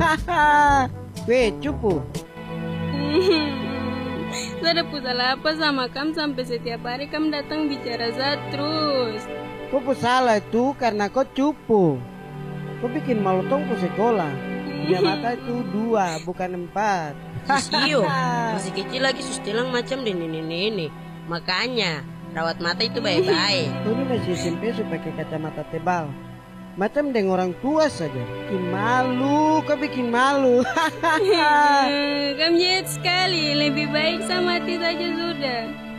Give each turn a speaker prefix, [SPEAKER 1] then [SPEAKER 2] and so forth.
[SPEAKER 1] Weh, cupu.
[SPEAKER 2] Saya ada salah apa sama kamu sampai setiap hari kamu datang bicara saya terus.
[SPEAKER 1] Kau salah itu karena kau cupu. Kau bikin malu tong ke sekolah. Dia mata itu 2 bukan 4.
[SPEAKER 3] Sio, masih kecil lagi sustilang macam di nenek-nenek. Makanya rawat mata itu baik-baik.
[SPEAKER 1] Kau ini masih SMP sudah pakai kacamata tebal. Macam dengan orang tua saja. Bikin malu, kau bikin malu.
[SPEAKER 2] Kamu jahat sekali, lebih baik sama mati saja sudah.